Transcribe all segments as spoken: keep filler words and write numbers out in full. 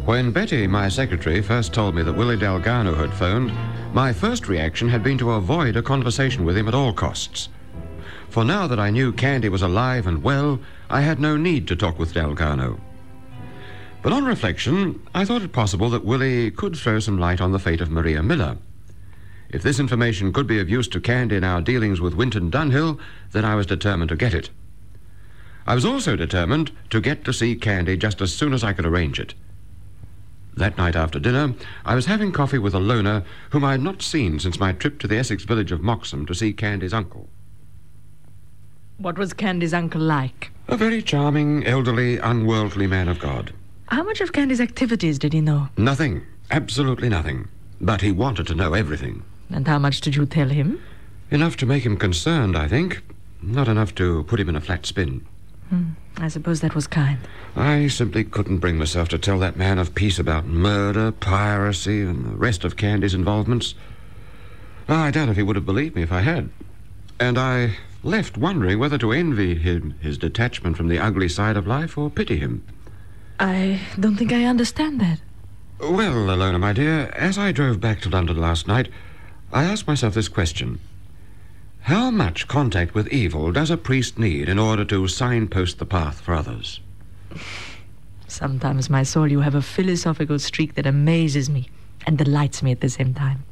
When Betty, my secretary, first told me that Willie Delgado had phoned, my first reaction had been to avoid a conversation with him at all costs. For now that I knew Candy was alive and well, I had no need to talk with Delgado. But on reflection, I thought it possible that Willie could throw some light on the fate of Maria Miller. If this information could be of use to Candy in our dealings with Winton Dunhill, then I was determined to get it. I was also determined to get to see Candy just as soon as I could arrange it. That night after dinner, I was having coffee with a loner whom I had not seen since my trip to the Essex village of Moxham to see Candy's uncle. What was Candy's uncle like? A very charming, elderly, unworldly man of God. How much of Candy's activities did he know? Nothing. Absolutely nothing. But he wanted to know everything. And how much did you tell him? Enough to make him concerned, I think. Not enough to put him in a flat spin. Hmm. I suppose that was kind. I simply couldn't bring myself to tell that man of peace about murder, piracy, and the rest of Candy's involvements. I doubt if he would have believed me if I had. And I left wondering whether to envy him his detachment from the ugly side of life or pity him. I don't think I understand that. Well, Alona, my dear, as I drove back to London last night, I asked myself this question. How much contact with evil does a priest need in order to signpost the path for others? Sometimes, my soul, you have a philosophical streak that amazes me and delights me at the same time.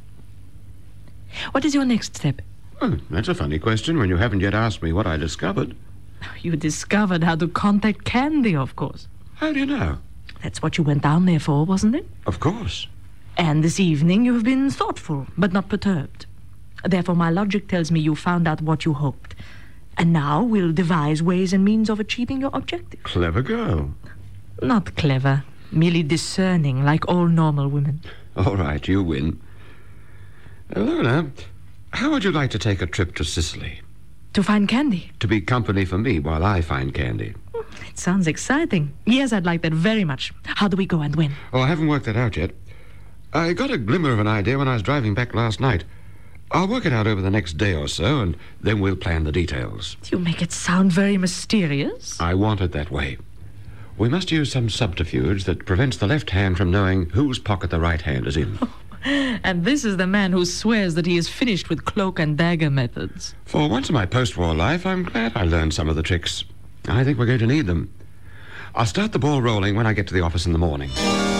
What is your next step? Well, that's a funny question when you haven't yet asked me what I discovered. You discovered how to contact Candy, of course. How do you know? That's what you went down there for, wasn't it? Of course. And this evening you have been thoughtful, but not perturbed. Therefore, my logic tells me you found out what you hoped. And now we'll devise ways and means of achieving your objective. Clever girl. Not clever, merely discerning, like all normal women. All right, you win. Alona, how would you like to take a trip to Sicily? To find Candy? To be company for me while I find Candy. It sounds exciting. Yes, I'd like that very much. How do we go and when? Oh, I haven't worked that out yet. I got a glimmer of an idea when I was driving back last night. I'll work it out over the next day or so, and then we'll plan the details. You make it sound very mysterious. I want it that way. We must use some subterfuge that prevents the left hand from knowing whose pocket the right hand is in. And this is the man who swears that he is finished with cloak and dagger methods. For once in my post-war life, I'm glad I learned some of the tricks. I think we're going to need them. I'll start the ball rolling when I get to the office in the morning.